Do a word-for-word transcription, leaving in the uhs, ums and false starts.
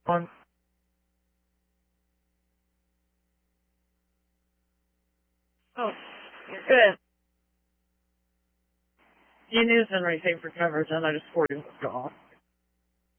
on. Oh, good. You didn't send anything for coverage, and I just forwarded what's gone.